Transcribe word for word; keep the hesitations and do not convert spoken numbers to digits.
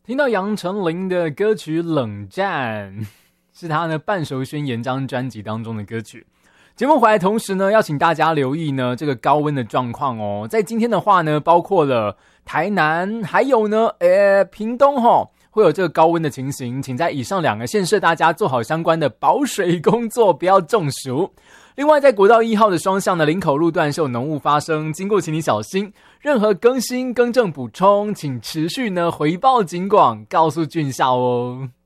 听到杨丞琳的歌曲《冷战》，是他呢半熟宣言章专辑当中的歌曲。节目回来同时呢，要请大家留意呢这个高温的状况哦。在今天的话呢，包括了台南，还有呢，呃，屏东吼、哦、会有这个高温的情形，请在以上两个县市大家做好相关的保水工作，不要中暑。另外，在国道一号的双向的林口路段是有浓雾发生，经过请你小心。任何更新、更正、补充，请持续呢回报警广，告诉俊孝哦。